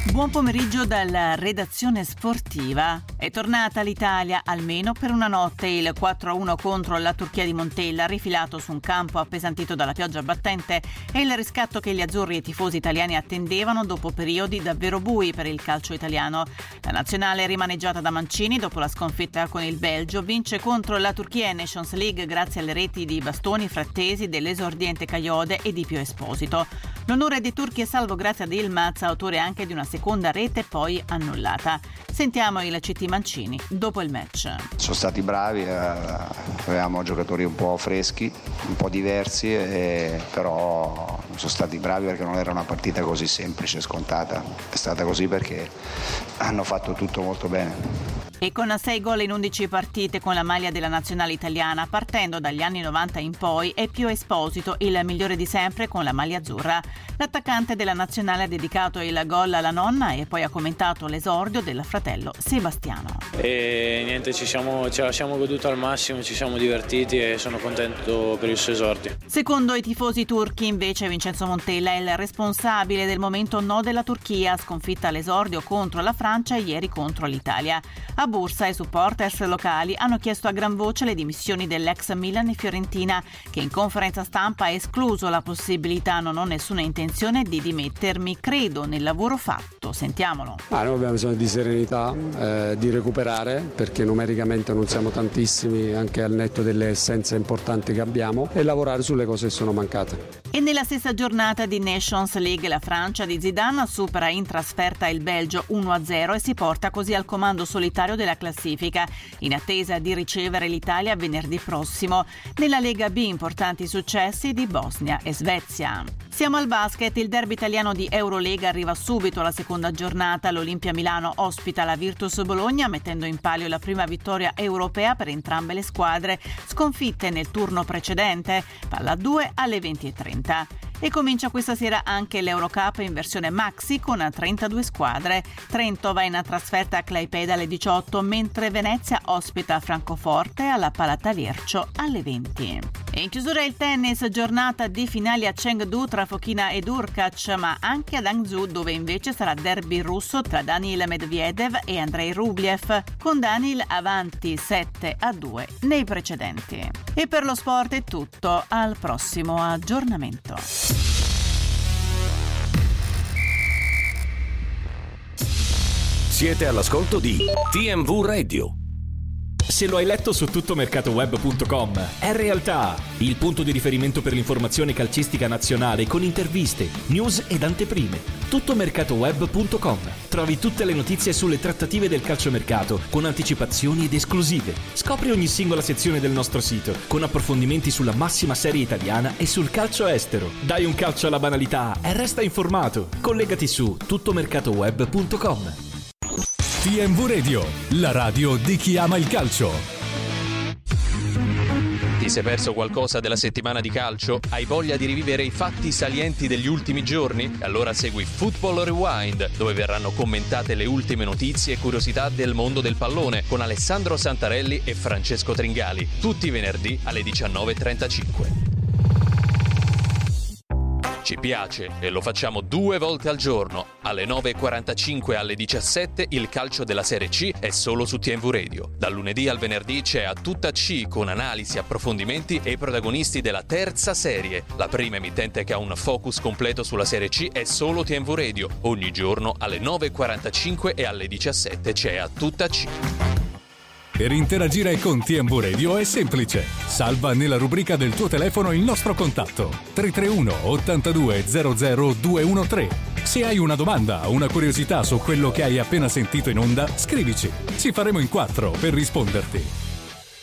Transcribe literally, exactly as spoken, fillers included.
Buon pomeriggio dalla redazione sportiva. È tornata l'Italia almeno per una notte. Il quattro a uno contro la Turchia di Montella, rifilato su un campo appesantito dalla pioggia battente, è il riscatto che gli azzurri e i tifosi italiani attendevano dopo periodi davvero bui per il calcio italiano. La nazionale, rimaneggiata da Mancini dopo la sconfitta con il Belgio, vince contro la Turchia in Nations League grazie alle reti di Bastoni, Frattesi, dell'esordiente Kayode e di Pio Esposito. L'onore dei turchi è salvo grazie ad Yilmaz, autore anche di una seconda rete poi annullata. Sentiamo il C T Mancini dopo il match. Sono stati bravi, eh, avevamo giocatori un po' freschi, un po' diversi, eh, però sono stati bravi perché non era una partita così semplice, scontata. È stata così perché hanno fatto tutto molto bene. E con sei gol in undici partite con la maglia della nazionale italiana, partendo dagli anni novanta in poi, è Pio Esposito il migliore di sempre con la maglia azzurra. L'attaccante della nazionale ha dedicato il gol alla nonna e poi ha commentato l'esordio del fratello Sebastiano. E niente, ci siamo, ce la siamo goduto al massimo, ci siamo divertiti e sono contento per il suo esordio. Secondo i tifosi turchi, invece, Vincenzo Montella è il responsabile del momento no della Turchia, sconfitta all'esordio contro la Francia e ieri contro l'Italia. A Bursa i supporters locali hanno chiesto a gran voce le dimissioni dell'ex Milan e Fiorentina, che in conferenza stampa ha escluso la possibilità "non ho nessuna intenzione di dimettermi, credo nel lavoro fatto". Sentiamolo. Ah, noi abbiamo bisogno di serenità, eh, di recuperare, perché numericamente non siamo tantissimi, anche al netto delle essenze importanti che abbiamo, e lavorare sulle cose che sono mancate. E nella stessa giornata di Nations League la Francia di Zidane supera in trasferta il Belgio uno a zero e si porta così al comando solitario della classifica, in attesa di ricevere l'Italia venerdì prossimo. Nella Lega B importanti successi di Bosnia e Svezia. Siamo al basket, il derby italiano di Eurolega arriva subito alla seconda giornata. L'Olimpia Milano ospita la Virtus Bologna, mettendo in palio la prima vittoria europea per entrambe le squadre, sconfitte nel turno precedente. Palla a due alle venti e trenta. E comincia questa sera anche l'Eurocup in versione maxi con trentadue squadre. Trento va in trasferta a Klaipeda alle diciotto, mentre Venezia ospita Francoforte alla Palataliercio alle venti. E in chiusura il tennis, giornata di finali a Chengdu tra Fokina ed Urkac, ma anche ad Hangzhou, dove invece sarà derby russo tra Daniil Medvedev e Andrei Rublev, con Daniil avanti sette a due nei precedenti. E per lo sport è tutto, al prossimo aggiornamento. Siete all'ascolto di T M V Radio. Se lo hai letto su tuttomercatoweb punto com, è realtà, il punto di riferimento per l'informazione calcistica nazionale con interviste, news ed anteprime. tuttomercatoweb punto com. Trovi tutte le notizie sulle trattative del calciomercato con anticipazioni ed esclusive. Scopri ogni singola sezione del nostro sito con approfondimenti sulla massima serie italiana e sul calcio estero. Dai un calcio alla banalità e resta informato. Collegati su tuttomercatoweb punto com. T M V Radio, la radio di chi ama il calcio. Ti sei perso qualcosa della settimana di calcio? Hai voglia di rivivere i fatti salienti degli ultimi giorni? Allora segui Football Rewind, dove verranno commentate le ultime notizie e curiosità del mondo del pallone con Alessandro Santarelli e Francesco Tringali, tutti i venerdì alle diciannove e trentacinque. Ci piace e lo facciamo due volte al giorno. Alle nove e quarantacinque e alle diciassette il calcio della Serie C è solo su T M V Radio. Dal lunedì al venerdì c'è A Tutta C con analisi, approfondimenti e i protagonisti della terza serie. La prima emittente che ha un focus completo sulla Serie C è solo T M V Radio. Ogni giorno alle nove e quarantacinque e alle diciassette c'è A Tutta C. Per interagire con T M V Radio è semplice. Salva nella rubrica del tuo telefono il nostro contatto tre tre uno ottantadue zero zero due uno tre. Se hai una domanda o una curiosità su quello che hai appena sentito in onda, scrivici. Ci faremo in quattro per risponderti.